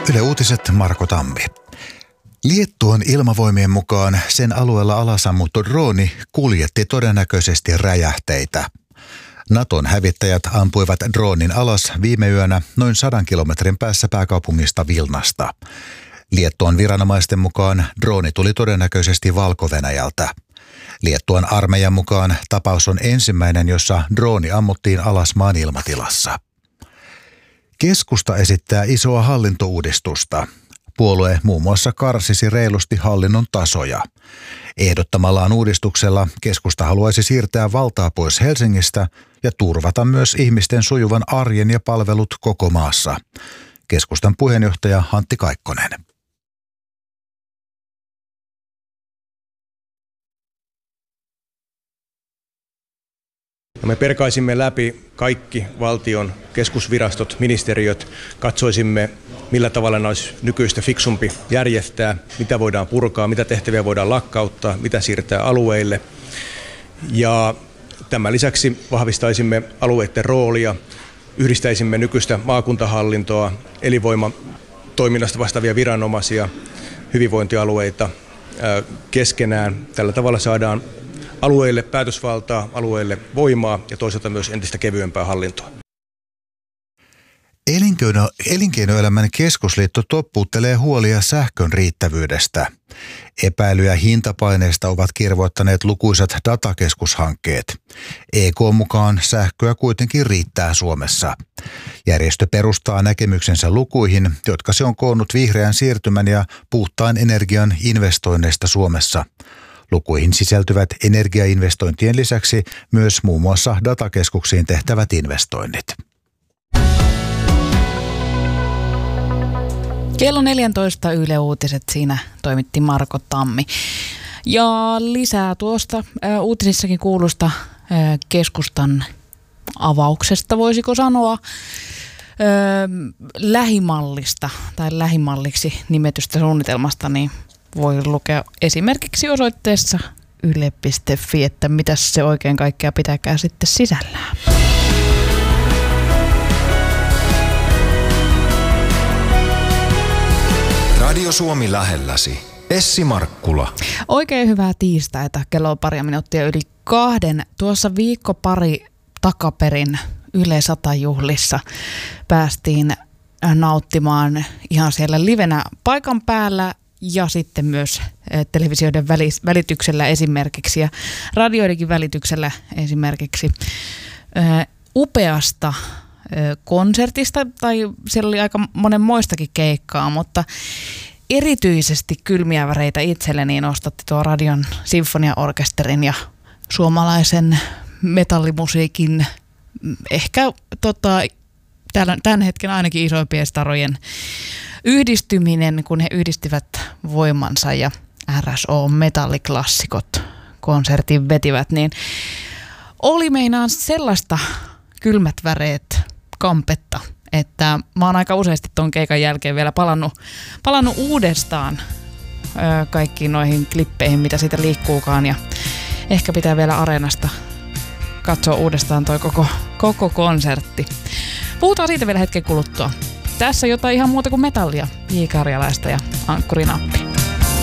Yle Uutiset, Marko Tammi. Liettuan ilmavoimien mukaan sen alueella alasammuttu drooni kuljetti todennäköisesti räjähteitä. Naton hävittäjät ampuivat droonin alas viime yönä noin 100 kilometrin päässä pääkaupungista Vilnasta. Liettuan viranomaisten mukaan drooni tuli todennäköisesti Valko-Venäjältä. Liettuan armeijan mukaan tapaus on ensimmäinen, jossa drooni ammuttiin alas maan ilmatilassa. Keskusta esittää isoa hallintouudistusta. Puolue muun muassa karsisi reilusti hallinnon tasoja. Ehdottamallaan uudistuksella keskusta haluaisi siirtää valtaa pois Helsingistä ja turvata myös ihmisten sujuvan arjen ja palvelut koko maassa. Keskustan puheenjohtaja Antti Kaikkonen. Me perkaisimme läpi kaikki valtion keskusvirastot, ministeriöt, katsoisimme millä tavalla ne olisi nykyistä fiksumpi järjestää, mitä voidaan purkaa, mitä tehtäviä voidaan lakkauttaa, mitä siirtää alueille. Ja tämän lisäksi vahvistaisimme alueiden roolia, yhdistäisimme nykyistä maakuntahallintoa, elinvoimatoiminnasta vastaavia viranomaisia, hyvinvointialueita keskenään. Tällä tavalla saadaan alueille päätösvaltaa, alueille voimaa ja toisaalta myös entistä kevyempää hallintoa. Elinkeinoelämän keskusliitto toppuuttelee huolia sähkön riittävyydestä. Epäilyjä hintapaineista ovat kirvoittaneet lukuisat datakeskushankkeet. EK mukaan sähköä kuitenkin riittää Suomessa. Järjestö perustaa näkemyksensä lukuihin, jotka se on koonnut vihreän siirtymän ja puhtaan energian investoinneista Suomessa. Lukuihin sisältyvät energiainvestointien lisäksi myös muun muassa datakeskuksiin tehtävät investoinnit. Kello 14 Yle Uutiset, siinä toimitti Marko Tammi. Ja lisää tuosta uutisissakin kuulusta keskustan avauksesta, voisiko sanoa, lähimallista tai lähimalliksi nimetystä suunnitelmasta, niin voi lukea esimerkiksi osoitteessa yle.fi, että mitä se oikein kaikkea pitääkään sitten sisällään. Radio Suomi lähelläsi. Essi Markkula. Oikein hyvää tiistaita. Kello on 2:02. Tuossa viikko pari takaperin Yle 100-juhlissa päästiin nauttimaan ihan siellä livenä paikan päällä ja sitten myös televisioiden välityksellä esimerkiksi ja radioidenkin välityksellä esimerkiksi upeasta konsertista, tai siellä oli aika monenmoistakin keikkaa, mutta erityisesti kylmiä väreitä itselleni nostatti tuo Radion sinfoniaorkesterin ja suomalaisen metallimusiikin ehkä tämän hetken ainakin isoimpien starojen yhdistyminen, kun he yhdistivät voimansa ja RSO-metalliklassikot konsertin vetivät, niin oli meinaan sellaista kylmät väreet kampetta, että mä oon aika useasti ton keikan jälkeen vielä palannut uudestaan kaikkiin noihin klippeihin, mitä siitä liikkuukaan, ja ehkä pitää vielä Areenasta katsoa uudestaan toi koko konsertti. Puhutaan siitä vielä hetken kuluttua. Tässä jotain ihan muuta kuin metallia, J. Karjalaista ja Ankkurinappi.